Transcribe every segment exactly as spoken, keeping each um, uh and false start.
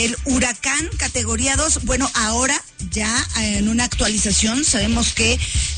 El huracán categoría dos, bueno, ahora ya en una actualización sabemos que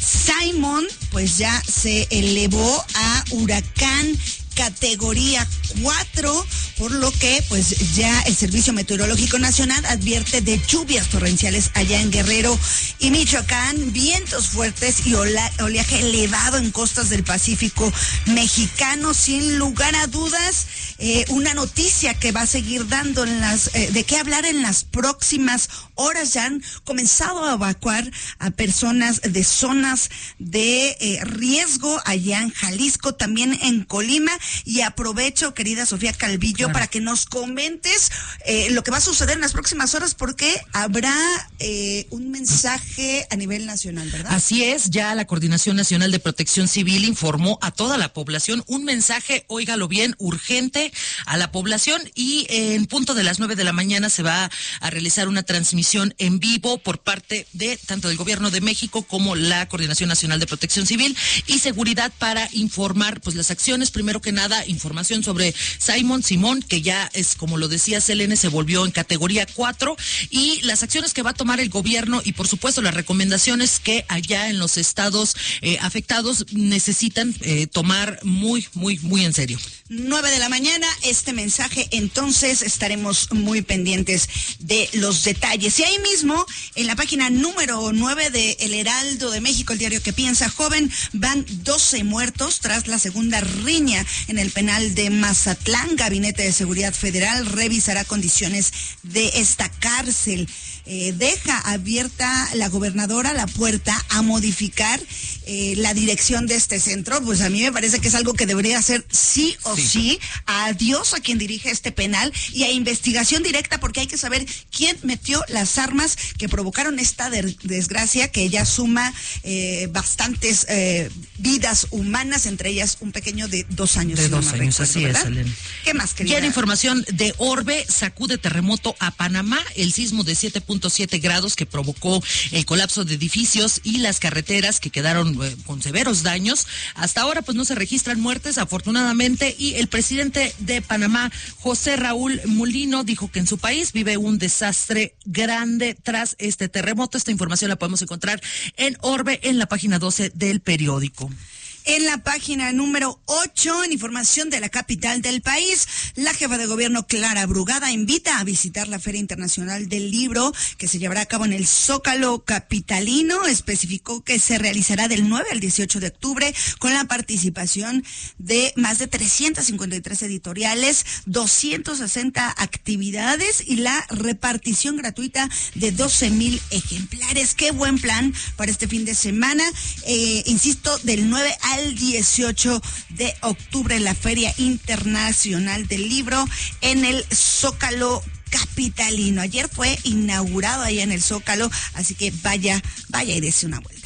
Simon pues ya se elevó a huracán categoría cuatro, por lo que pues ya el Servicio Meteorológico Nacional advierte de lluvias torrenciales allá en Guerrero y Michoacán, vientos fuertes y ola, oleaje elevado en costas del Pacífico mexicano. Sin lugar a dudas, eh, una noticia que va a seguir dando en las, eh, de qué hablar en las próximas horas. Ya han comenzado a evacuar a personas de zonas de eh, riesgo allá en Jalisco, también en Colima. Y aprovecho, querida Sofía Calvillo, claro, para que nos comentes eh, lo que va a suceder en las próximas horas, porque habrá eh, un mensaje a nivel nacional, ¿verdad? Así es, ya la Coordinación Nacional de Protección Civil informó a toda la población un mensaje, óigalo bien, urgente a la población, y eh, en punto de las nueve de la mañana se va a realizar una transmisión en vivo por parte de tanto del Gobierno de México como la Coordinación Nacional de Protección Civil y Seguridad para informar pues las acciones, primero que nada, información sobre Simon Simón, que ya es, como lo decía Selene, se volvió en categoría cuatro, y las acciones que va a tomar el gobierno y por supuesto las recomendaciones que allá en los estados eh, afectados necesitan eh, tomar muy, muy, muy en serio. nueve de la mañana, este mensaje, entonces estaremos muy pendientes de los detalles. Y ahí mismo, en la página número nueve de El Heraldo de México, el diario que piensa joven, van doce muertos tras la segunda riña en el penal de Mazatlán. Gabinete de Seguridad Federal revisará condiciones de esta cárcel. Eh, deja abierta la gobernadora la puerta a modificar eh, la dirección de este centro. Pues a mí me parece que es algo que debería hacer sí o sí. sí. Adiós a quien dirige este penal y a investigación directa, porque hay que saber quién metió las armas que provocaron esta de- desgracia que ya suma eh, bastantes eh, vidas humanas, entre ellas un pequeño de dos años. De si dos no me años, recuerdo, así ¿verdad? es, Elena. ¿Qué más, querida? Ya en información de Orbe, sacude terremoto a Panamá, el sismo de siete punto siete grados que provocó el colapso de edificios y las carreteras que quedaron eh, con severos daños. Hasta ahora pues no se registran muertes, afortunadamente, y el presidente de Panamá, José Raúl Mulino, dijo que en su país vive un desastre grande tras este terremoto. Esta información la podemos encontrar en Orbe, en la página doce del periódico. En la página número ocho, en información de la capital del país, la jefa de gobierno Clara Brugada invita a visitar la Feria Internacional del Libro que se llevará a cabo en el Zócalo capitalino. Especificó que se realizará del nueve al dieciocho de octubre con la participación de más de trescientas cincuenta y tres editoriales, doscientas sesenta actividades y la repartición gratuita de doce mil ejemplares. Qué buen plan para este fin de semana. Eh, insisto, del nueve al al dieciocho de octubre, la Feria Internacional del Libro en el Zócalo capitalino. Ayer fue inaugurado allá en el Zócalo, así que vaya, vaya y dése una vuelta.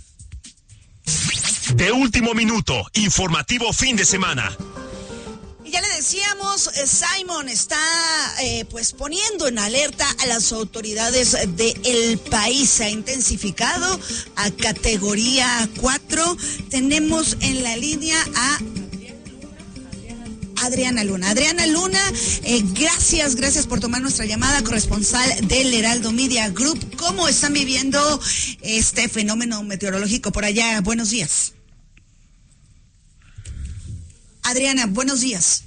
De último minuto, informativo fin de semana. Ya le decíamos, eh, Simon está eh, pues poniendo en alerta a las autoridades del país. Se ha intensificado a categoría cuatro. Tenemos en la línea a Adriana Luna. Adriana Luna, eh, gracias, gracias por tomar nuestra llamada, corresponsal del Heraldo Media Group. ¿Cómo están viviendo este fenómeno meteorológico por allá? Buenos días. Adriana, buenos días.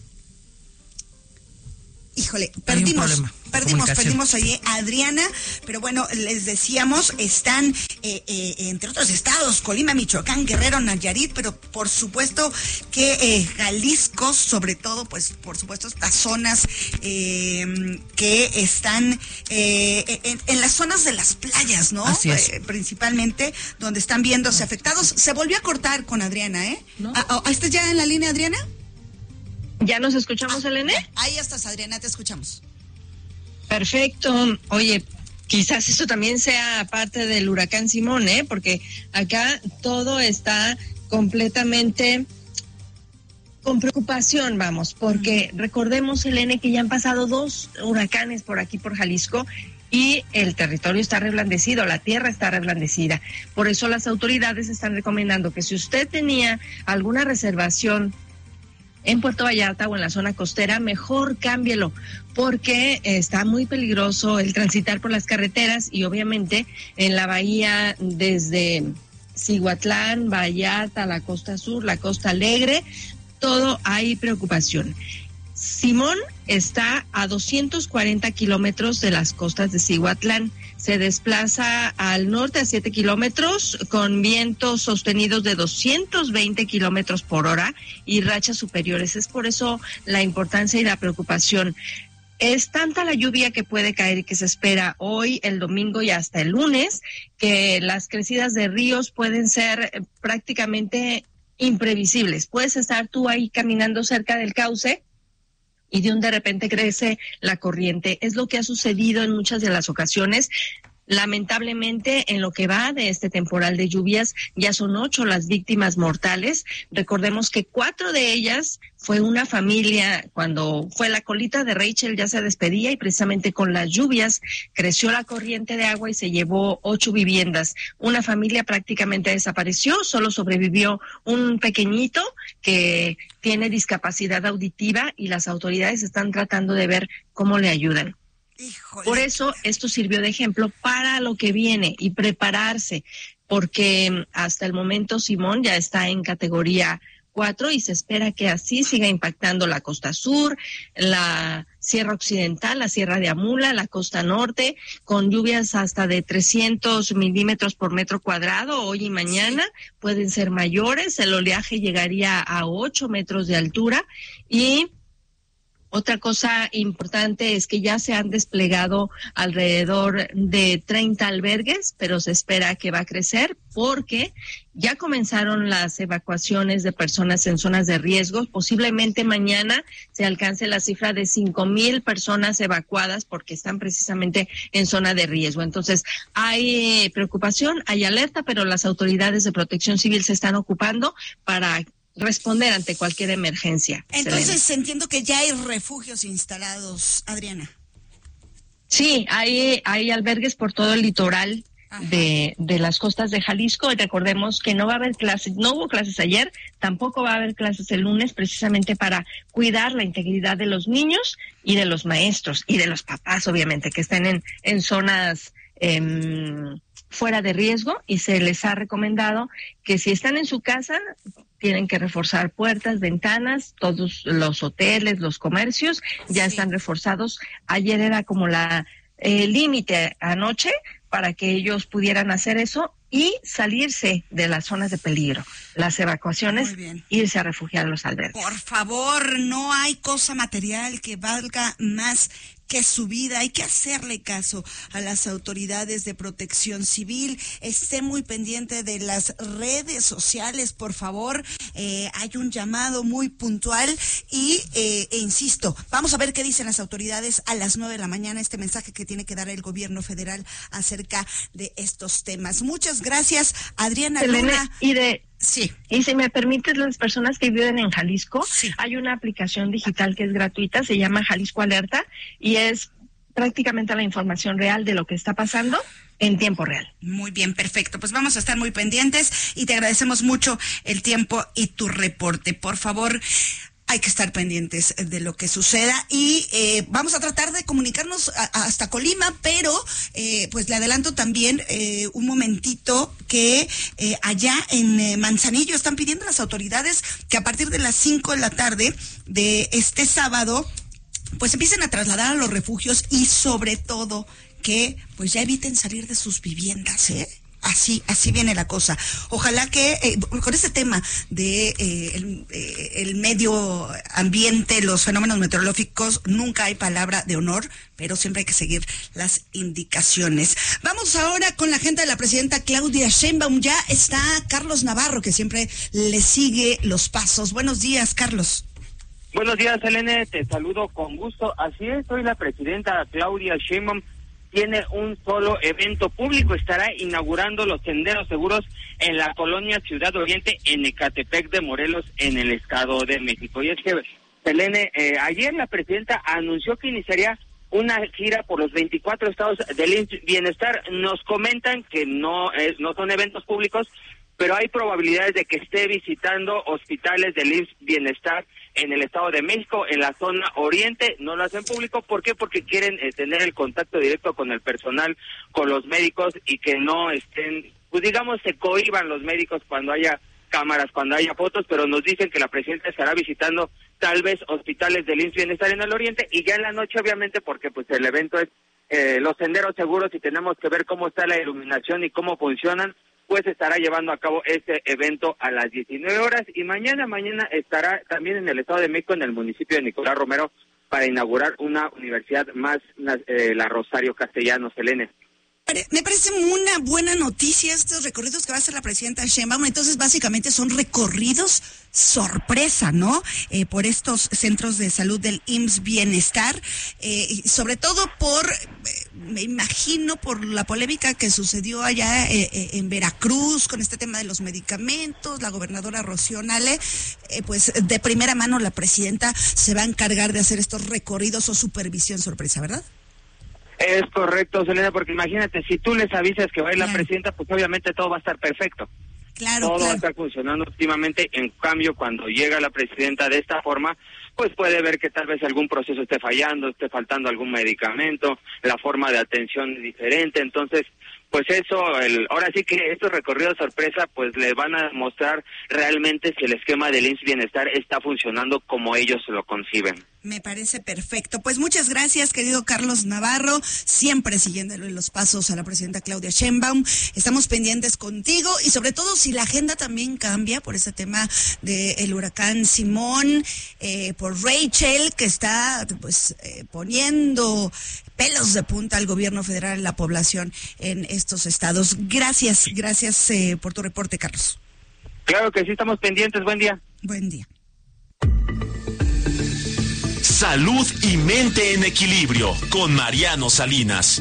Híjole, perdimos, perdimos, perdimos allí a Adriana, pero bueno, les decíamos, están eh, eh, entre otros estados, Colima, Michoacán, Guerrero, Nayarit, pero por supuesto que eh, Jalisco, sobre todo, pues por supuesto estas zonas eh, que están eh, en, en las zonas de las playas, ¿no? Así es. Eh, principalmente, donde están viéndose afectados. Se volvió a cortar con Adriana, ¿eh? ¿No? ¿Ah, ¿Estás ya en la línea, Adriana? ¿Ya nos escuchamos, Elene? Ahí estás, Adriana, te escuchamos. Perfecto. Oye, quizás eso también sea parte del huracán Simón, ¿eh? Porque acá todo está completamente con preocupación, vamos, porque uh-huh. recordemos, Elene, que ya han pasado dos huracanes por aquí, por Jalisco, y el territorio está reblandecido, la tierra está reblandecida. Por eso las autoridades están recomendando que si usted tenía alguna reservación en Puerto Vallarta o en la zona costera, mejor cámbielo, porque está muy peligroso el transitar por las carreteras y obviamente en la bahía desde Cihuatlán, Vallarta, la costa sur, la costa alegre, todo hay preocupación. Simón está a doscientos cuarenta kilómetros de las costas de Cihuatlán. Se desplaza al norte a siete kilómetros con vientos sostenidos de doscientos veinte kilómetros por hora y rachas superiores. Es por eso la importancia y la preocupación. Es tanta la lluvia que puede caer y que se espera hoy, el domingo y hasta el lunes, que las crecidas de ríos pueden ser prácticamente imprevisibles. Puedes estar tú ahí caminando cerca del cauce y de un de repente crece la corriente. Es lo que ha sucedido en muchas de las ocasiones. Lamentablemente, en lo que va de este temporal de lluvias, ya son ocho las víctimas mortales. Recordemos que cuatro de ellas fue una familia, cuando fue la colita de Rachel ya se despedía y precisamente con las lluvias creció la corriente de agua y se llevó ocho viviendas. Una familia prácticamente desapareció, solo sobrevivió un pequeñito que tiene discapacidad auditiva y las autoridades están tratando de ver cómo le ayudan. Híjole. Por eso esto sirvió de ejemplo para lo que viene y prepararse, porque hasta el momento Simón ya está en categoría cuatro y se espera que así siga impactando la costa sur, la Sierra Occidental, la Sierra de Amula, la costa norte, con lluvias hasta de trescientos milímetros por metro cuadrado hoy y mañana. Sí. Pueden ser mayores, el oleaje llegaría a ocho metros de altura y otra cosa importante es que ya se han desplegado alrededor de treinta albergues, pero se espera que va a crecer porque ya comenzaron las evacuaciones de personas en zonas de riesgo. Posiblemente mañana se alcance la cifra de cinco mil personas evacuadas porque están precisamente en zona de riesgo. Entonces, hay preocupación, hay alerta, pero las autoridades de protección civil se están ocupando para responder ante cualquier emergencia. Entonces, Selena, entiendo que ya hay refugios instalados, Adriana. Sí, hay, hay albergues por todo el litoral de, de las costas de Jalisco. Y recordemos que no va a haber clases, no hubo clases ayer, tampoco va a haber clases el lunes, precisamente para cuidar la integridad de los niños y de los maestros y de los papás, obviamente, que estén en, en zonas eh, fuera de riesgo, y se les ha recomendado que si están en su casa tienen que reforzar puertas, ventanas, todos los hoteles, los comercios ya sí. están reforzados. Ayer era como la eh, límite anoche para que ellos pudieran hacer eso y salirse de las zonas de peligro, las evacuaciones, irse a refugiar a los albergues. Por favor, no hay cosa material que valga más que su vida. Hay que hacerle caso a las autoridades de protección civil. Esté muy pendiente de las redes sociales, por favor. Eh, hay un llamado muy puntual y, eh, e insisto, vamos a ver qué dicen las autoridades a las nueve de la mañana, este mensaje que tiene que dar el gobierno federal acerca de estos temas. Muchas gracias, Adriana Selena, Luna. Y de Sí. Y si me permites, las personas que viven en Jalisco, sí. hay una aplicación digital que es gratuita, se llama Jalisco Alerta, y es prácticamente la información real de lo que está pasando en tiempo real. Muy bien, perfecto. Pues vamos a estar muy pendientes y te agradecemos mucho el tiempo y tu reporte. Por favor, hay que estar pendientes de lo que suceda y eh, vamos a tratar de comunicarnos a, a hasta Colima, pero eh, pues le adelanto también eh, un momentito que eh, allá en eh, Manzanillo están pidiendo a las autoridades que a partir de las cinco de la tarde de este sábado pues empiecen a trasladar a los refugios y sobre todo que pues ya eviten salir de sus viviendas, ¿eh? Así, así viene la cosa. Ojalá que eh, con este tema de eh, el, eh, el medio ambiente, los fenómenos meteorológicos, nunca hay palabra de honor, pero siempre hay que seguir las indicaciones. Vamos ahora con la agenda de la presidenta Claudia Sheinbaum. Ya está Carlos Navarro, que siempre le sigue los pasos. Buenos días, Carlos. Buenos días, Selene, te saludo con gusto. Así es, hoy la presidenta Claudia Sheinbaum tiene un solo evento público, estará inaugurando los senderos seguros en la colonia Ciudad Oriente, en Ecatepec de Morelos, en el Estado de México. Y es que, Selene, eh, ayer la presidenta anunció que iniciaría una gira por los veinticuatro estados del I M S S Bienestar. Nos comentan que no es, no son eventos públicos, pero hay probabilidades de que esté visitando hospitales del I M S S Bienestar en el Estado de México, en la zona oriente, no lo hacen público. ¿Por qué? Porque quieren eh, tener el contacto directo con el personal, con los médicos, y que no estén, pues digamos, se cohíban los médicos cuando haya cámaras, cuando haya fotos, pero nos dicen que la presidenta estará visitando tal vez hospitales del I M S S Bienestar en el oriente, y ya en la noche, obviamente, porque pues el evento es eh, los senderos seguros y tenemos que ver cómo está la iluminación y cómo funcionan, pues estará llevando a cabo este evento a las diecinueve horas, y mañana, mañana estará también en el Estado de México, en el municipio de Nicolás Romero, para inaugurar una universidad más, eh, la Rosario Castellanos, Selene. Me parece una buena noticia estos recorridos que va a hacer la presidenta Sheinbaum. Entonces, básicamente son recorridos sorpresa, ¿no? Eh, por estos centros de salud del I M S S Bienestar, eh, sobre todo por, eh, me imagino, por la polémica que sucedió allá eh, eh, en Veracruz con este tema de los medicamentos. La gobernadora Rocío Nale, eh, pues de primera mano la presidenta se va a encargar de hacer estos recorridos o supervisión sorpresa, ¿verdad? Es correcto, Selena, porque imagínate, si tú les avisas que va a ir claro. la presidenta, pues obviamente todo va a estar perfecto. Claro, todo claro. va a estar funcionando óptimamente. En cambio, cuando llega la presidenta de esta forma, pues puede ver que tal vez algún proceso esté fallando, esté faltando algún medicamento, la forma de atención es diferente. Entonces, pues eso, el, ahora sí que estos recorridos sorpresa, pues le van a mostrar realmente si el esquema del I M S S Bienestar está funcionando como ellos lo conciben. Me parece perfecto. Pues muchas gracias, querido Carlos Navarro, siempre siguiéndole los pasos a la presidenta Claudia Sheinbaum. Estamos pendientes contigo, y sobre todo si la agenda también cambia por ese tema del huracán Simón, eh, por Rachel, que está pues eh, poniendo pelos de punta al gobierno federal, la población en estos estados. Gracias, gracias eh, por tu reporte, Carlos. Claro que sí, estamos pendientes. Buen día. Buen día. Salud y mente en equilibrio con Mariano Salinas.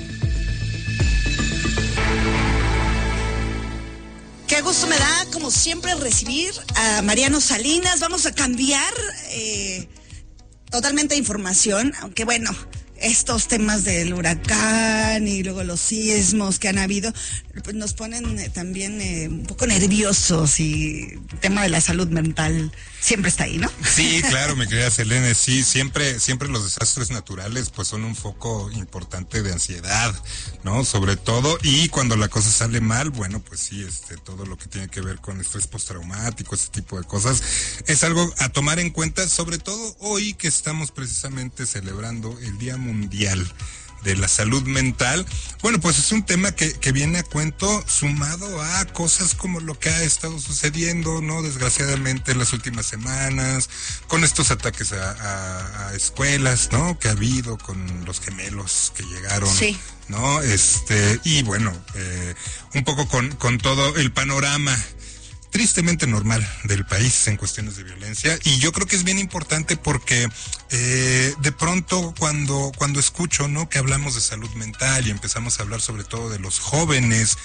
Qué gusto me da, como siempre, recibir a Mariano Salinas. Vamos a cambiar eh, totalmente de información, aunque bueno, estos temas del huracán y luego los sismos que han habido, pues nos ponen eh, también eh, un poco nerviosos, y el tema de la salud mental siempre está ahí, ¿no? Sí, claro, mi querida Selene, sí, siempre, siempre los desastres naturales pues son un foco importante de ansiedad, ¿no? Sobre todo, y cuando la cosa sale mal, bueno, pues sí, este, todo lo que tiene que ver con estrés postraumático, ese tipo de cosas, es algo a tomar en cuenta, sobre todo hoy que estamos precisamente celebrando el Día Mundial de la Salud Mental. Bueno, pues es un tema que, que viene a cuento sumado a cosas como lo que ha estado sucediendo, ¿no? Desgraciadamente en las últimas semanas, con estos ataques a, a, a escuelas, ¿no? Que ha habido con los gemelos que llegaron, sí, ¿no? Este, y bueno, eh, un poco con, con todo el panorama tristemente normal del país en cuestiones de violencia, y yo creo que es bien importante porque eh, de pronto cuando cuando escucho, ¿no?, que hablamos de salud mental y empezamos a hablar sobre todo de los jóvenes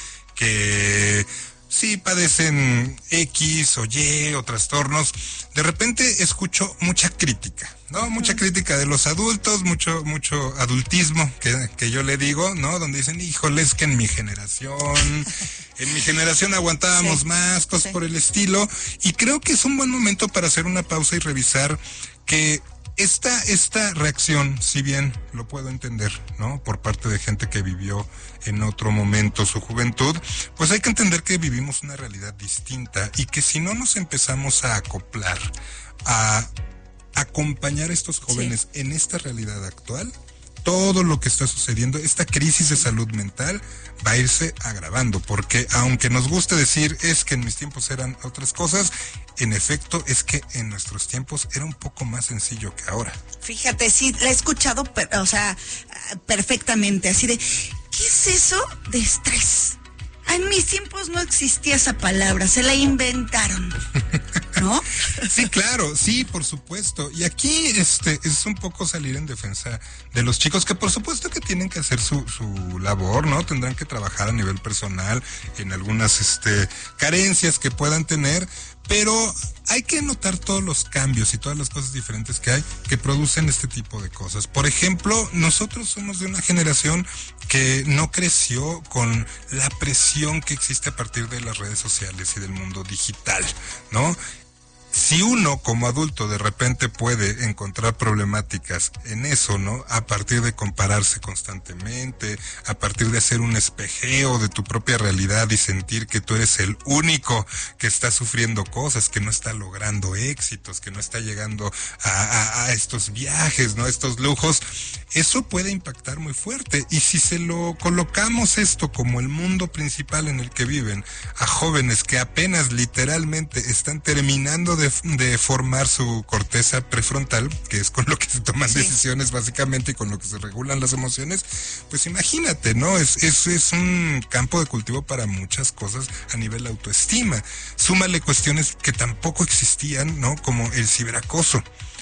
que sí padecen X o Y o trastornos, de repente escucho mucha crítica, ¿no? Mucha crítica de los adultos, mucho mucho adultismo que, que yo le digo, ¿no? Donde dicen, híjole, es que en mi generación, en mi generación aguantábamos sí, más, cosas sí, por el estilo, y creo que es un buen momento para hacer una pausa y revisar que esta, esta reacción, si bien lo puedo entender, ¿no?, por parte de gente que vivió en otro momento su juventud, pues hay que entender que vivimos una realidad distinta, y que si no nos empezamos a acoplar, a acompañar a estos jóvenes sí, en esta realidad actual, todo lo que está sucediendo, esta crisis de salud mental va a irse agravando, porque aunque nos guste decir es que en mis tiempos eran otras cosas, en efecto es que en nuestros tiempos era un poco más sencillo que ahora. Fíjate, sí, la he escuchado, o sea, perfectamente, así de, ¿qué es eso de estrés? En mis tiempos no existía esa palabra, se la inventaron, ¿no? Sí, claro, sí, por supuesto. Y aquí este es un poco salir en defensa de los chicos, que por supuesto que tienen que hacer su, su labor, ¿no? Tendrán que trabajar a nivel personal en algunas este carencias que puedan tener, pero hay que notar todos los cambios y todas las cosas diferentes que hay que producen este tipo de cosas. Por ejemplo, nosotros somos de una generación que no creció con la presión que existe a partir de las redes sociales y del mundo digital, ¿no? Si uno como adulto de repente puede encontrar problemáticas en eso, ¿no? A partir de compararse constantemente, a partir de hacer un espejeo de tu propia realidad y sentir que tú eres el único que está sufriendo cosas, que no está logrando éxitos, que no está llegando a, a, a estos viajes, ¿no? Estos lujos, eso puede impactar muy fuerte. Y si se lo colocamos esto como el mundo principal en el que viven, a jóvenes que apenas literalmente están terminando de, de formar su corteza prefrontal, que es con lo que se toman sí. decisiones básicamente y con lo que se regulan las emociones, pues imagínate, ¿no? Es, es, es un campo de cultivo para muchas cosas a nivel autoestima. Súmale cuestiones que tampoco existían, ¿no? Como el ciberacoso.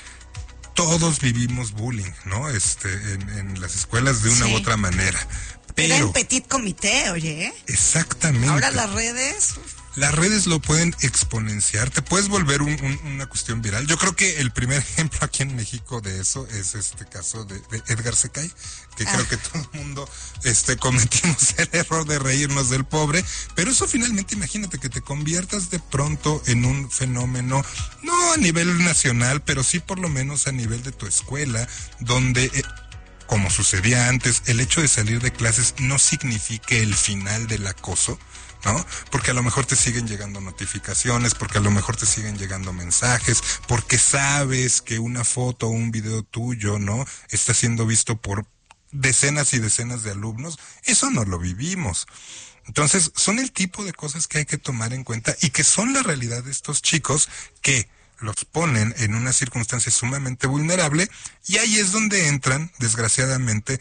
Todos vivimos bullying, ¿no? Este, en, en las escuelas de una sí. u otra manera. Pero era en petit comité, oye. Exactamente. Ahora las redes. Las redes lo pueden exponenciar, te puedes volver un, un, una cuestión viral. Yo creo que el primer ejemplo aquí en México de eso es este caso de, de Edgar Secay, que ah. creo que todo el mundo este, cometimos el error de reírnos del pobre, pero eso finalmente, imagínate que te conviertas de pronto en un fenómeno, no a nivel nacional, pero sí por lo menos a nivel de tu escuela, donde... Eh, como sucedía antes, el hecho de salir de clases no signifique el final del acoso, ¿no? Porque a lo mejor te siguen llegando notificaciones, porque a lo mejor te siguen llegando mensajes, porque sabes que una foto o un video tuyo, ¿no? Está siendo visto por decenas y decenas de alumnos. Eso no lo vivimos. Entonces, son el tipo de cosas que hay que tomar en cuenta y que son la realidad de estos chicos que los ponen en una circunstancia sumamente vulnerable, y ahí es donde entran, desgraciadamente,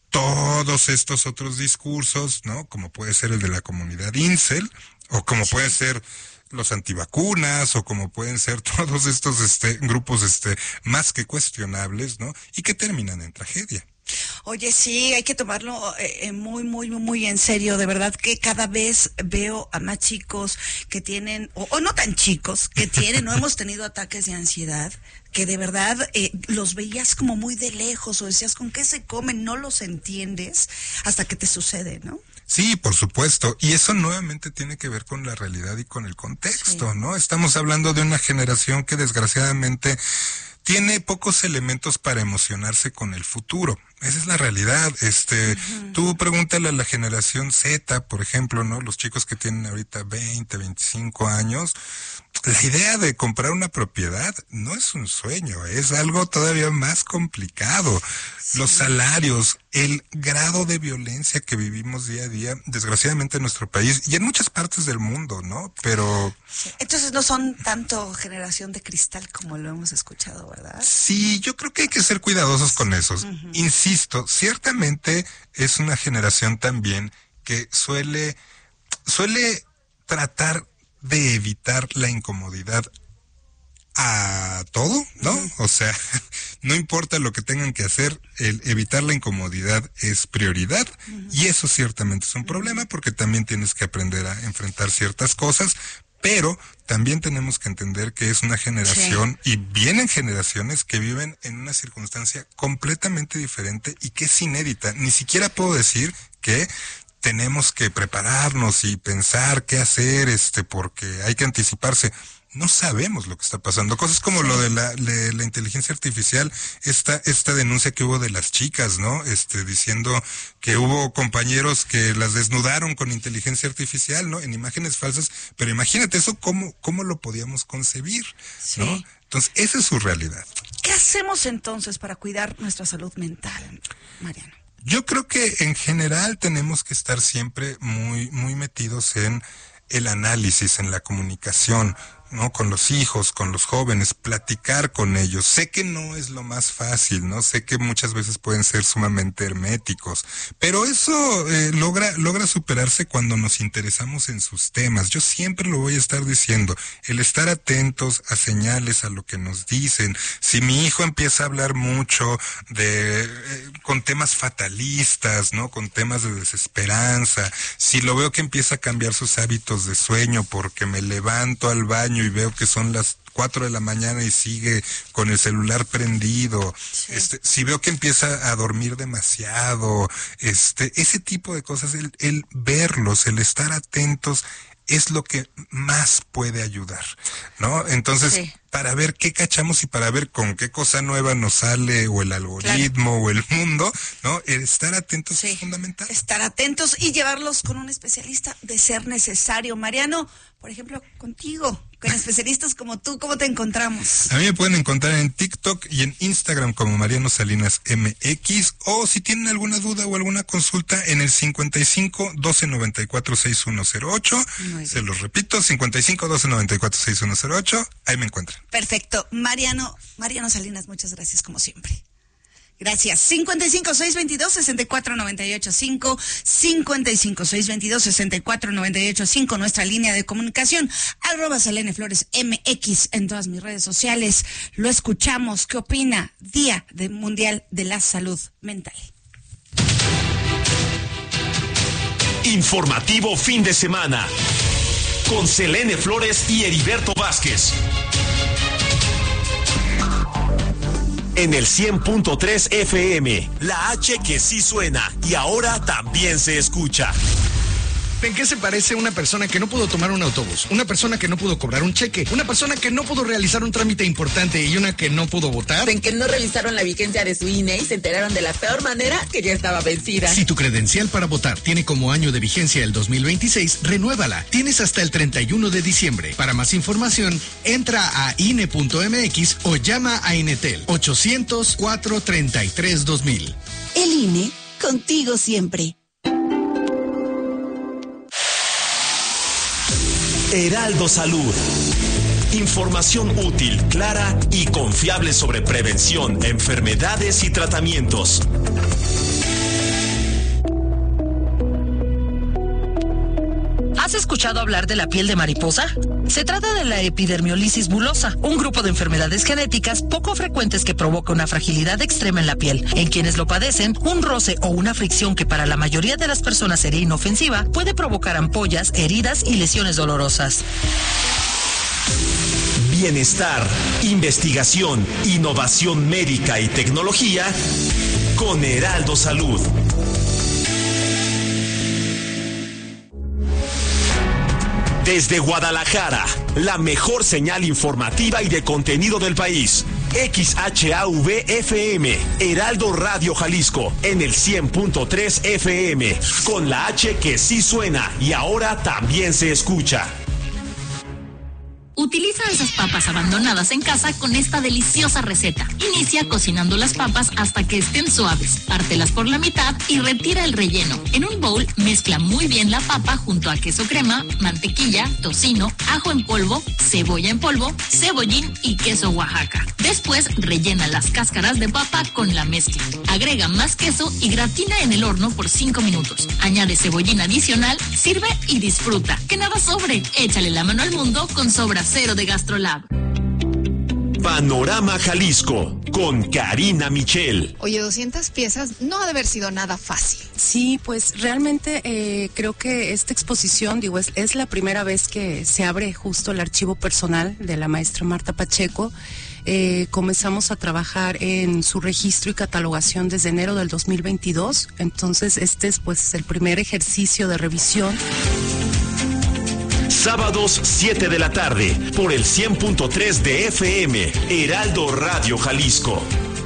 todos estos otros discursos, ¿no? Como puede ser el de la comunidad incel, o como sí. puede ser los antivacunas, o como pueden ser todos estos este grupos este más que cuestionables, ¿no? Y que terminan en tragedia. Oye, sí, hay que tomarlo eh, muy, muy, muy en serio. De verdad que cada vez veo a más chicos que tienen, o, o no tan chicos, que tienen, no hemos tenido ataques de ansiedad, que de verdad eh, los veías como muy de lejos, o decías, ¿con qué se comen? No los entiendes hasta que te sucede, ¿no? Sí, por supuesto. Y eso nuevamente tiene que ver con la realidad y con el contexto, sí. ¿no? Estamos hablando de una generación que desgraciadamente tiene pocos elementos para emocionarse con el futuro. Esa es la realidad. Este, uh-huh. Tú pregúntale a la generación Z, por ejemplo, ¿no? Los chicos que tienen ahorita veinte, veinticinco años, la idea de comprar una propiedad no es un sueño, es algo todavía más complicado. Sí. Los salarios, el grado de violencia que vivimos día a día, desgraciadamente en nuestro país y en muchas partes del mundo, ¿no? Pero... Sí. Entonces no son tanto generación de cristal como lo hemos escuchado, ¿verdad? Sí, yo creo que hay que ser cuidadosos con esos. Uh-huh. Insisto, ciertamente es una generación también que suele, suele tratar de evitar la incomodidad a todo, ¿no? Uh-huh. O sea, no importa lo que tengan que hacer, el evitar la incomodidad es prioridad, uh-huh. y eso ciertamente es un problema porque también tienes que aprender a enfrentar ciertas cosas, pero también tenemos que entender que es una generación, sí. y vienen generaciones que viven en una circunstancia completamente diferente y que es inédita. Ni siquiera puedo decir que tenemos que prepararnos y pensar qué hacer, este, porque hay que anticiparse. No sabemos lo que está pasando. Cosas como sí. lo de la, de la inteligencia artificial, esta, esta denuncia que hubo de las chicas, ¿no? Este, diciendo que hubo compañeros que las desnudaron con inteligencia artificial, ¿no? En imágenes falsas. Pero imagínate eso, ¿cómo, cómo lo podíamos concebir? Sí. ¿No? Entonces, esa es su realidad. ¿Qué hacemos entonces para cuidar nuestra salud mental, Mariano? Yo creo que en general tenemos que estar siempre muy, muy metidos en el análisis, en la comunicación, ¿no? Con los hijos, con los jóvenes, platicar con ellos. Sé que no es lo más fácil, ¿no? Sé que muchas veces pueden ser sumamente herméticos, pero eso eh, logra, logra superarse cuando nos interesamos en sus temas. Yo siempre lo voy a estar diciendo, el estar atentos a señales, a lo que nos dicen. Si mi hijo empieza a hablar mucho de, eh, con temas fatalistas, ¿no? Con temas de desesperanza, si lo veo que empieza a cambiar sus hábitos de sueño porque me levanto al baño y veo que son las cuatro de la mañana y sigue con el celular prendido, sí. este, si veo que empieza a dormir demasiado, este, ese tipo de cosas, el, el verlos, el estar atentos es lo que más puede ayudar, ¿no? Entonces, sí. para ver qué cachamos y para ver con qué cosa nueva nos sale o el algoritmo claro. o el mundo, ¿no? Estar atentos sí. es fundamental. Estar atentos y llevarlos con un especialista de ser necesario. Mariano, por ejemplo, contigo, con especialistas como tú, ¿cómo te encontramos? A mí me pueden encontrar en TikTok y en Instagram como Mariano Salinas M X, o si tienen alguna duda o alguna consulta en el cincuenta y cinco, doce, noventa y cuatro, sesenta y uno cero ocho. Se los repito, cincuenta y cinco, doce, noventa y cuatro, sesenta y uno cero ocho. Ahí me encuentran. Perfecto. Mariano, Mariano Salinas, muchas gracias como siempre. Gracias. cincuenta y cinco, seiscientos veintidós, sesenta y cuatro noventa y ocho cinco, cincuenta y cinco, seiscientos veintidós, sesenta y cuatro noventa y ocho cinco, nuestra línea de comunicación, arroba Selene Flores M X en todas mis redes sociales. Lo escuchamos. ¿Qué opina? Día de Mundial de la Salud Mental. Informativo fin de semana con Selene Flores y Heriberto Vázquez. En el cien punto tres F M, la H que sí suena y ahora también se escucha. ¿En qué se parece una persona que no pudo tomar un autobús? Una persona que no pudo cobrar un cheque, una persona que no pudo realizar un trámite importante y una que no pudo votar. En que no revisaron la vigencia de su I N E y se enteraron de la peor manera que ya estaba vencida. Si tu credencial para votar tiene como año de vigencia el dos mil veintiséis, renuévala. Tienes hasta el treinta y uno de diciembre. Para más información, entra a I N E punto M X o llama a Inetel ochocientos, cuatrocientos treinta y tres, dos mil. El I N E, contigo siempre. Heraldo Salud. Información útil, clara y confiable sobre prevención, enfermedades y tratamientos. ¿Has escuchado hablar de la piel de mariposa? Se trata de la epidermiolisis bulosa, un grupo de enfermedades genéticas poco frecuentes que provoca una fragilidad extrema en la piel. En quienes lo padecen, un roce o una fricción que para la mayoría de las personas sería inofensiva puede provocar ampollas, heridas y lesiones dolorosas. Bienestar, investigación, innovación médica y tecnología con Heraldo Salud. Desde Guadalajara, la mejor señal informativa y de contenido del país. X H A V F M, Heraldo Radio Jalisco, en el cien punto tres F M, con la H que sí suena y ahora también se escucha. Utiliza esas papas abandonadas en casa con esta deliciosa receta. Inicia cocinando las papas hasta que estén suaves. Pártelas por la mitad y retira el relleno. En un bowl, mezcla muy bien la papa junto a queso crema, mantequilla, tocino, ajo en polvo, cebolla en polvo, cebollín y queso Oaxaca. Después, rellena las cáscaras de papa con la mezcla. Agrega más queso y gratina en el horno por cinco minutos. Añade cebollín adicional, sirve y disfruta. Que nada sobre. Échale la mano al mundo con Sobra Cero de Gastrolab. Panorama Jalisco con Karina Michel. Oye, doscientas piezas no ha de haber sido nada fácil. Sí, pues realmente eh, creo que esta exposición, digo, es, es la primera vez que se abre justo el archivo personal de la maestra Marta Pacheco. Eh, comenzamos a trabajar en su registro y catalogación desde enero del dos mil veintidós. Entonces este es pues el primer ejercicio de revisión. Sábados siete de la tarde por el cien punto tres de F M, Heraldo Radio Jalisco.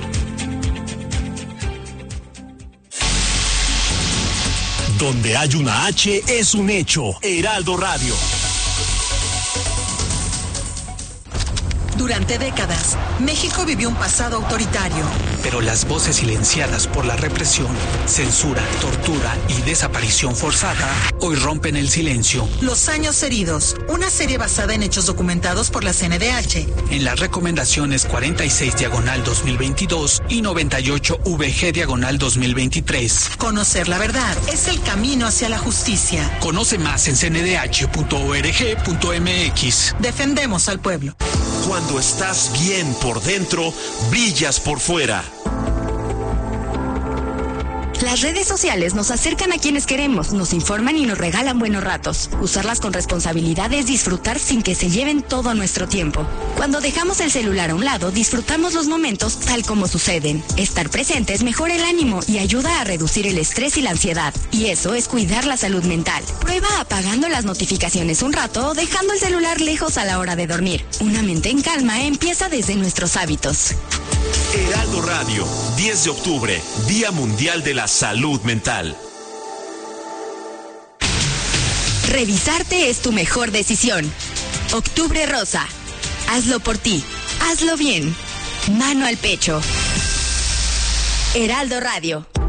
Donde hay una H es un hecho. Heraldo Radio. Durante décadas, México vivió un pasado autoritario. Pero las voces silenciadas por la represión, censura, tortura y desaparición forzada hoy rompen el silencio. Los años heridos, una serie basada en hechos documentados por la C N D H. En las recomendaciones cuarenta y seis diagonal dos mil veintidós y noventa y ocho V G diagonal dos mil veintitrés. Conocer la verdad es el camino hacia la justicia. Conoce más en c n d h punto org punto m x. Defendemos al pueblo. Cuando estás bien por dentro, brillas por fuera. Las redes sociales nos acercan a quienes queremos, nos informan y nos regalan buenos ratos. Usarlas con responsabilidad es disfrutar sin que se lleven todo nuestro tiempo. Cuando dejamos el celular a un lado, disfrutamos los momentos tal como suceden. Estar presentes mejora el ánimo y ayuda a reducir el estrés y la ansiedad. Y eso es cuidar la salud mental. Prueba apagando las notificaciones un rato o dejando el celular lejos a la hora de dormir. Una mente en calma empieza desde nuestros hábitos. Heraldo Radio, diez de octubre, Día Mundial de la Salud Mental. Revisarte es tu mejor decisión. Octubre Rosa. Hazlo por ti. Hazlo bien. Mano al pecho. Heraldo Radio.